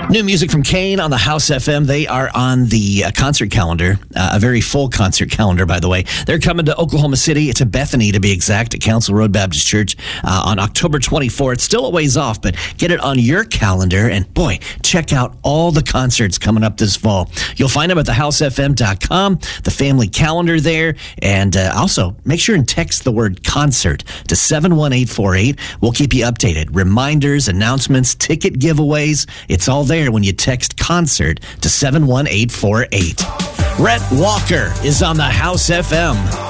New music from Kane on the House FM. They are on the concert calendar, a very full concert calendar, by the way. They're coming to Oklahoma City, to Bethany to be exact, at Council Road Baptist Church on October 24th. Still a ways off, but get it on your calendar. And boy, check out all the concerts coming up this fall. You'll find them at thehousefm.com, the family calendar there. And also, make sure and text the word concert to 71848. We'll keep you updated. Reminders, announcements, ticket giveaways. It's all there when you text concert to 71848. Rhett Walker is on the House FM.